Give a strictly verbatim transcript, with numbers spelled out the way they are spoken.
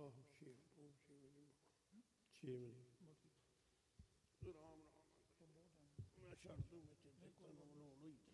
ਆਹੋ ਛੇ ਉਹ ਛੇ ਵਜੇ ਛੇ ਵਜੇ ਰਾਮ ਰਾਮ ਮੈਂ ਛੱਡ ਦੂੰ ਵਿੱਚ ਬਣਾਉਣ ਹੋਈ